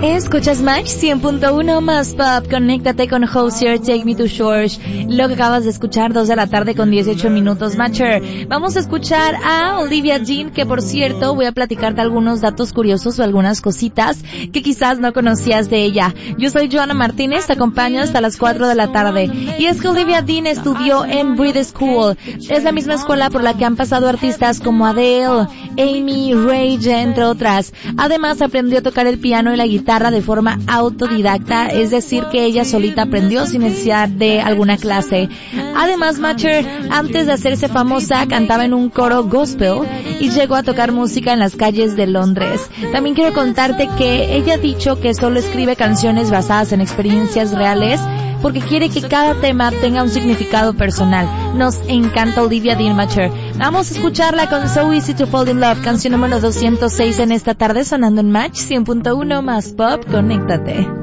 Escuchas Match 100.1 más pop. Conéctate con Hozier, Take Me to Shores. Lo que acabas de escuchar, 2 de la tarde con 18 minutos, Matcher. Vamos a escuchar a Olivia Dean, que por cierto voy a platicarte algunos datos curiosos o algunas cositas que quizás no conocías de ella. Yo soy Joana Martínez, te acompaño hasta las 4 de la tarde. Y es que Olivia Dean estudió en Breathe School. Es la misma escuela por la que han pasado artistas como Adele, Amy, Rage, entre otras. Además aprendió a tocar el piano y la guitarra de forma autodidacta, es decir que ella solita aprendió sin necesidad de alguna clase. Además, Matcher, antes de hacerse famosa, cantaba en un coro gospel y llegó a tocar música en las calles de Londres. También quiero contarte que ella ha dicho que solo escribe canciones basadas en experiencias reales porque quiere que cada tema tenga un significado personal. Nos encanta Olivia Dean, Matcher. Vamos a escucharla con So Easy to Fall in Love, canción número 206 en esta tarde, sonando en Match 100.1 más pop. Conéctate.